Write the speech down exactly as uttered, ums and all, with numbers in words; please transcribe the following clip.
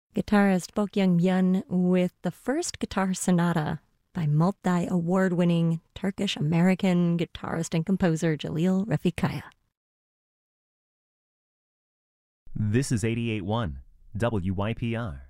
Guitarist Bok Young Myun with the first guitar sonata by multi-award-winning Turkish-American guitarist and composer Jalil Refikaya. This is eighty-eight point one W Y P R.